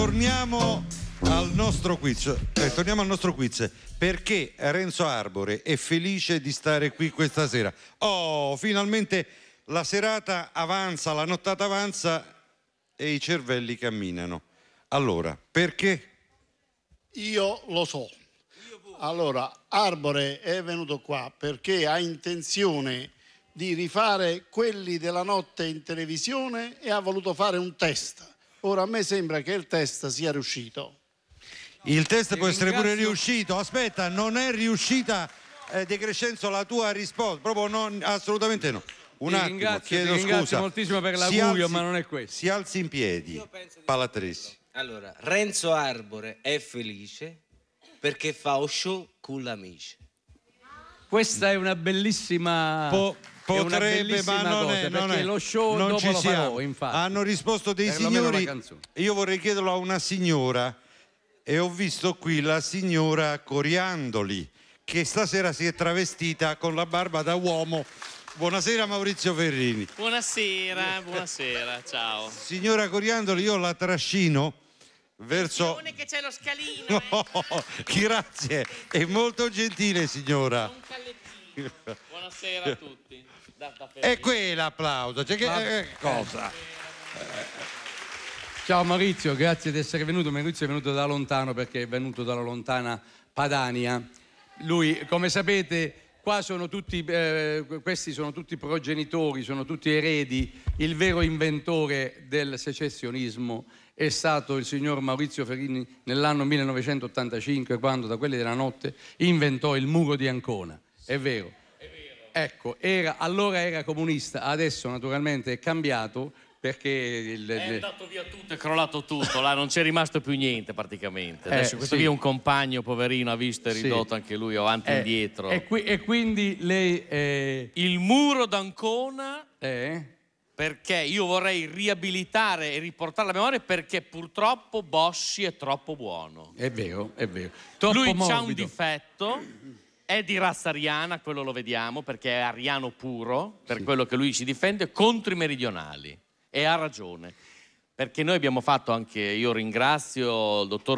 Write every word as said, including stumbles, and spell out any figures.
Torniamo al nostro quiz. Eh, torniamo al nostro quiz. Perché Renzo Arbore è felice di stare qui questa sera? Oh, finalmente la serata avanza, la nottata avanza e i cervelli camminano. Allora, perché? Io lo so. Allora, Arbore è venuto qua perché ha intenzione di rifare quelli della notte in televisione e ha voluto fare un test. Ora a me sembra che il test sia riuscito. Il test può essere pure riuscito. Aspetta, non è riuscita eh, De Crescenzo la tua risposta, proprio non, assolutamente no. Un attimo, ringrazio, chiedo ti ringrazio scusa. moltissimo per Si l'augurio, alzi- ma non è questo. Si alzi in piedi, Palatresi. Allora, Renzo Arbore è felice perché fa o show con l'amici. Questa è una bellissima... Po- è una potrebbe, bellissima ma non cosa, è, non perché è. lo show non dopo ci lo siamo. farò, infatti. Hanno risposto dei Perlomeno la signori. canzone. Io vorrei chiederlo a una signora e ho visto qui la signora Coriandoli che stasera si è travestita con la barba da uomo. Buonasera Maurizio Ferrini. Buonasera, buonasera, ciao. Signora Coriandoli, io la trascino verso... Attenzione che c'è lo scalino, Oh, grazie, è molto gentile signora. Un callettino. Buonasera a tutti. Da, da E qui è l'applauso, cioè che Ma- eh, cosa? Ciao Maurizio, grazie di essere venuto. Maurizio è venuto da lontano perché è venuto dalla lontana Padania. Lui, come sapete, qua sono tutti, eh, questi sono tutti progenitori, sono tutti eredi. Il vero inventore del secessionismo è stato il signor Maurizio Ferrini nell'anno millenovecentottantacinque, quando da quelli della notte inventò il muro di Ancona. È vero? È vero. Ecco, era, allora era comunista, adesso naturalmente è cambiato perché... Il, È andato via tutto, è crollato tutto, là non c'è rimasto più niente praticamente. Adesso Eh, questo sì. qui è un compagno, poverino, ha visto e Sì. ridotto anche lui avanti e Eh, indietro. E, qui- e quindi lei... eh, Il muro d'Ancona... eh? Perché io vorrei riabilitare e riportare la memoria perché purtroppo Bossi è troppo buono. È vero, è vero. Troppo Lui morbido. c'ha un difetto, è di razza ariana, quello lo vediamo, perché è ariano puro, per Sì. quello che lui si difende, contro i meridionali. E ha ragione. Perché noi abbiamo fatto anche, io ringrazio il dottor